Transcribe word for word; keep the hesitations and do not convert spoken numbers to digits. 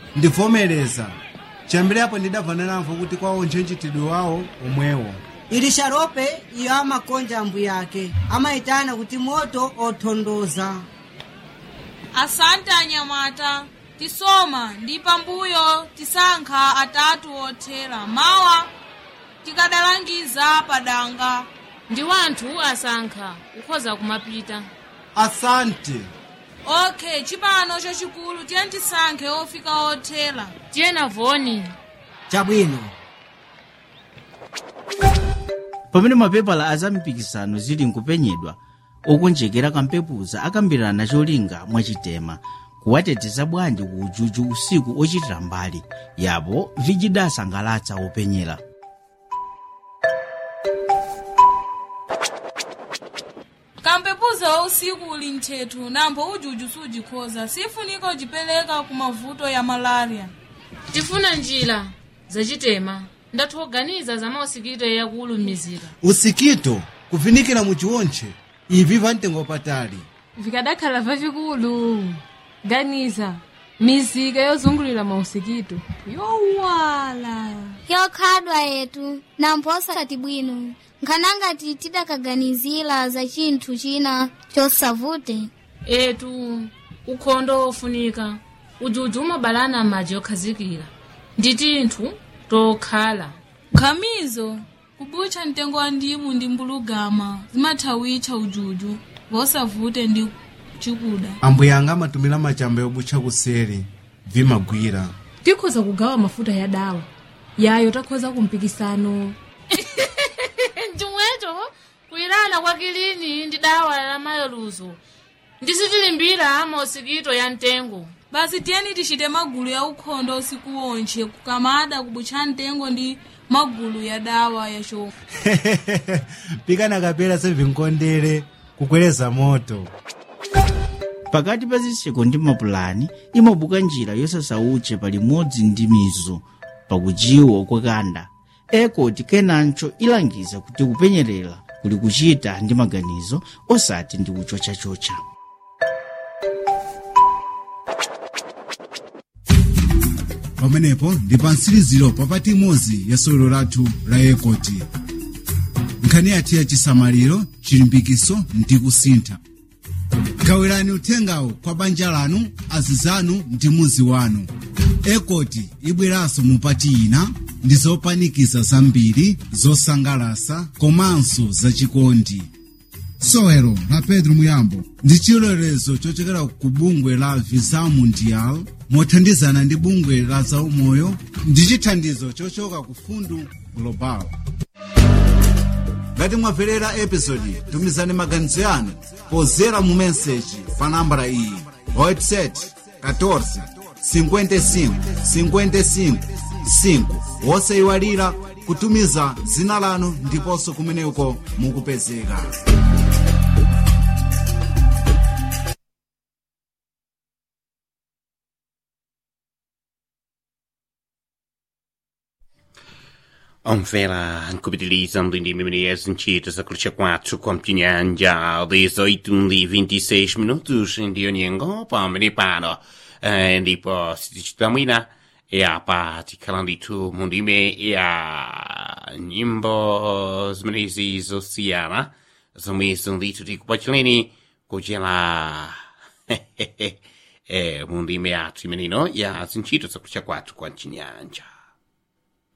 ndivomereza. Chambirapo ndidavana namvo kuti kwawo ntchentchitidwe wawo omwewo. Ili sharope iyo amakonja ambu yake amaitana kuti moto othondoza. Asante anyamata, tisoma ndi pambuyo tisankha atatu othera mawa tikadalangiza padanga. Ndi wanthu asankha ukhoza kumapita. Asante. Okay, chipano chachikulu tiye tisankhe ofika othera. Tiye na voni. Chabwino. Pamene mapepala azampikisano zili nkupenyedwa, okonjekera kampepuza akambirana cholinga mwachitema kuwateteza bwanji ku ujuju usiku ochitira mbali yapo vijida asangalatsa openyera. Kampepuza wa usiku uli nthethu nambo ujuju sujikhoza sifunika ujipeleka ku mavuto ya malaria. Tifuna njira zachitema ndathoganiza za mausikito yakulumizira. Usikito kuvinikira muchiwonche ivi vantengo patali. Vikadakhala vavikulu ganiza mizika yozungulira mausikito yowala yokhadwa yetu na mposa tibwino nkhananga tidakaganizira za chinthu china chosavute. Etu ukhondo ofunika ujuju umabalana maji okhazikira ndi tinthu tokhala. Khamizo kubucha mtengo wa ndimu ndi mbulugama zimathawitcha ujuju vosavute ndi chikuda. Ambuya anga amatumira machamba yobucha kuseri vimagwira. tikhoza kugawa mafuta ya dawa yayo takhoza kumpikisano. Njumwecho kuirana kwa kilini ndi dawa la mayoluzo ndisitilimbira mausikito ya mtengo. Basi tiyeni tishite magulu ya ukhondo usiku wonche kukamada kubucha mtengo ndi magulu ya dawa ya shofu. Pikana kapera sevinkondere kukweleza moto. Pakati pa zitseko ndi mapulani imabuka njira yosasauche palimodzi ndi mizo pakujiwa kwakanda. Ekoti kenancho ilangiza kuti kupenyerera kuli kuchita ndi maganizo osati ndi kuchocha-chocha. Pamenepo ndi pansiriziro papati imodzi ya solo lathu la Ekoti. Nkhani yathu ya chisamaliro, chilimbikiso ndi kusintha. Gawirani uthengawo kwa banja lanu, azizanu ndi muzi wanu. Ekoti ibweranso mupati ina ndi zopanikiza zambiri, zosangalasa, komanso zachikondi. Sowelo la Pedro Muyambo ndi chilolezo chochokera ku bungwe la Visa Mundial mothandizana ndi bungwe la zaumoyo ndi chithandizo chochoka ku Fundu Global. Ngati mwamverera episodi, tumizani maganizo yanu pozera mu message pa nambala iyi oito sete quatorze cinquenta e cinco cinquenta e cinco cinco. Wosayiwalira kutumiza zina lanu ndiponso kumeneko mukupezeka. Omvera, nkupitiliza ndi mimenias nchita zakulucha quatro Compinhanja, dezoito e vinte e seis minutos ndi onyengo pamene pano. Eh, ndipo sitichitamwina yapa tikhala ndithu mundime ya nyimbo zimenezi zosiyana zomwezo ndithu tikupachileni kuchela eh, mundime yathu imenino ya zinchito zakulucha quatro Compinhanja.